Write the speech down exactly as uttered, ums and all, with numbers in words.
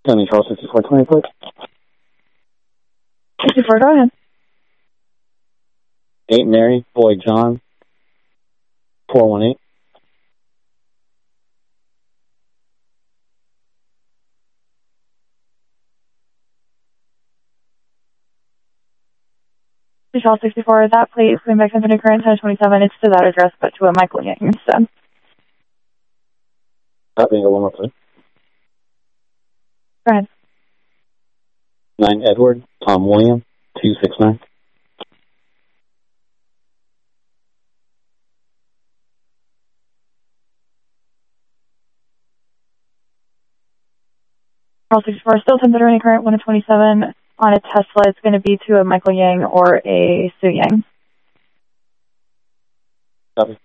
County Charles sixty-four twenty, please. sixty-four, go ahead. eight Mary, Boy John, four one eight. Charles sixty-four, that plate is coming back to the current ten twenty-seven. It's to that address, but to a Michael Yang instead. That being a one more, please. Go ahead. nine Edward, Tom William, two six nine. Charles sixty-four, still considering current one twenty-seven on a Tesla. It's going to be to a Michael Yang or a Sue Yang. Copy.